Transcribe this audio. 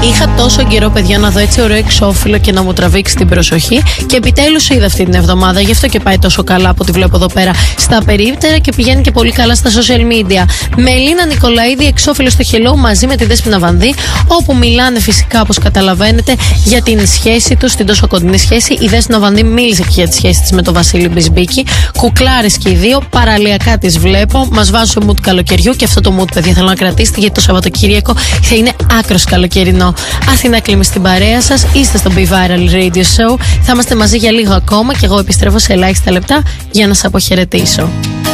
Είχα τόσο καιρό, παιδιά, να δω έτσι ωραίο εξώφυλλο και να μου τραβήξει την προσοχή. Και επιτέλους είδα αυτή την εβδομάδα. Γι' αυτό και πάει τόσο καλά από ό,τι βλέπω εδώ πέρα στα περίπτερα και πηγαίνει και πολύ καλά στα social media. Με Ελίνα Νικολαίδη, εξώφυλλο στο Hello μαζί με τη Δέσποινα Βανδύ, όπου μιλάνε φυσικά, όπως καταλαβαίνετε, για την σχέση τους, την τόσο κοντινή σχέση. Η Δέσποινα Βανδύ μίλησε και για τη σχέση της με τον Βασίλη Μπισμπίκη. Κουκλάρες και οι δύο, παραλιακά τις βλέπω. Μας βάζουν σε mood καλοκαιριού και αυτό το mood, παιδιά, θέλω να κρατήσετε γιατί το Σαββατοκύριακο θα είναι άκρος καλοκαιρινό. Αθηνά Κλίμη στην παρέα σας, είστε στο Be Viral Radio Show. Θα είμαστε μαζί για λίγο ακόμα και εγώ επιστρέφω σε ελάχιστα λεπτά για να σας αποχαιρετήσω.